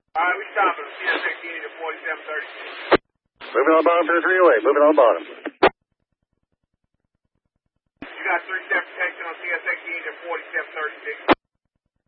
All right, we stopping CSX unit at 4730. Moving on bottom to the 308. Moving on bottom. You got 3-step protection on CSX unit at 4736.